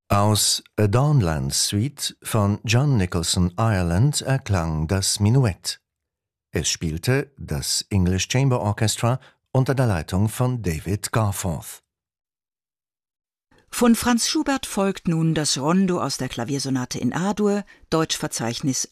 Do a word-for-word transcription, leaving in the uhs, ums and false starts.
Aus A Dawnland Suite von John Nicholson Ireland erklang das Menuett. Es spielte das English Chamber Orchestra unter der Leitung von David Garforth. Von Franz Schubert folgt nun das Rondo aus der Klaviersonate in A-Dur, Deutschverzeichnis